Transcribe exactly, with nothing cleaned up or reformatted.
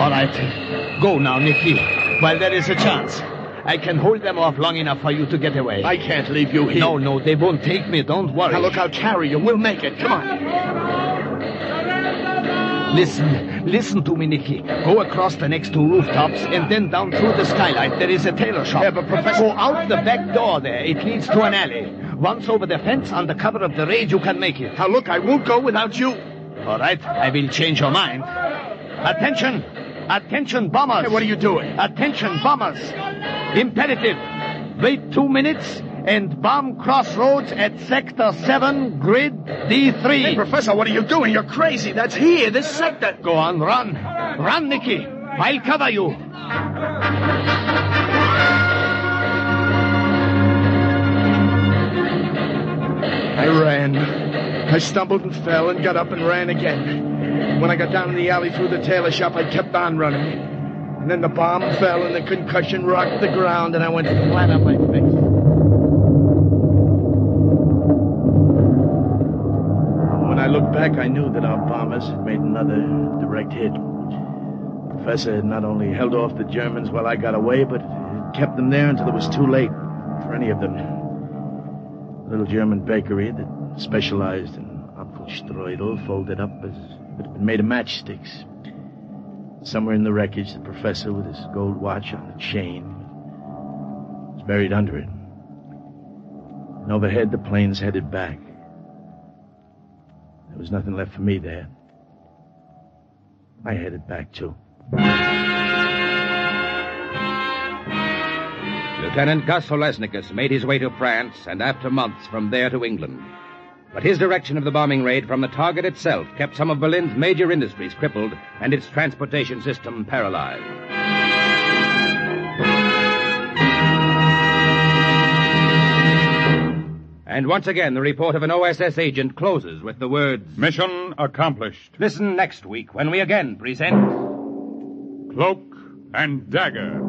All right. Go now, Nicky, while there is a chance. I can hold them off long enough for you to get away. I can't leave you here. No, no, they won't take me. Don't worry. Now, look, I'll carry you. We'll make it. Come on. Listen, listen to me, Nicky. Go across the next two rooftops and then down through the skylight. There is a tailor shop. Yeah, but Professor... Go out the back door there. It leads to an alley. Once over the fence, on the cover of the raid, you can make it. Now, look, I won't go without you. All right, I will change your mind. Attention! Attention, bombers! Hey, what are you doing? Attention, bombers! Imperative. Wait two minutes and bomb Crossroads at Sector seven, Grid D three. Hey, Professor, what are you doing? You're crazy. That's here, this sector. Go on, run. Run, Nicky. I'll cover you. I ran. I stumbled and fell and got up and ran again. When I got down in the alley through the tailor shop, I kept on running. And then the bomb fell and the concussion rocked the ground and I went flat on my face. When I looked back, I knew that our bombers had made another direct hit. The professor had not only held off the Germans while I got away, but had kept them there until it was too late for any of them. A little German bakery that specialized in Apfelstrudel folded up as if it had been made of matchsticks. Somewhere in the wreckage, the professor with his gold watch on a chain was buried under it. And overhead, the planes headed back. There was nothing left for me there. I headed back, too. Lieutenant Gus Olesnikus made his way to France and after months from there to England. But his direction of the bombing raid from the target itself kept some of Berlin's major industries crippled and its transportation system paralyzed. And once again, the report of an O S S agent closes with the words, "Mission accomplished." Listen next week when we again present Cloak and Dagger.